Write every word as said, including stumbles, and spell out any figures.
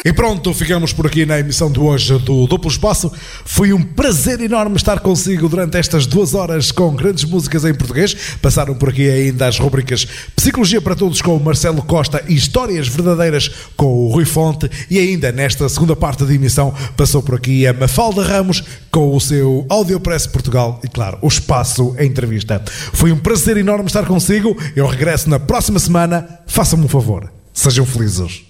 E pronto, ficamos por aqui na emissão de hoje do Duplo Espaço. Foi um prazer enorme estar consigo durante estas duas horas com grandes músicas em português. Passaram por aqui ainda as rubricas Psicologia para Todos com o Marcelo Costa e Histórias Verdadeiras com o Rui Fonte. E ainda nesta segunda parte da emissão passou por aqui a Mafalda Ramos com o seu Audiopress Portugal e, claro, o Espaço em Entrevista. Foi um prazer enorme estar consigo. Eu regresso na próxima semana. Façam-me um favor. Sejam felizes.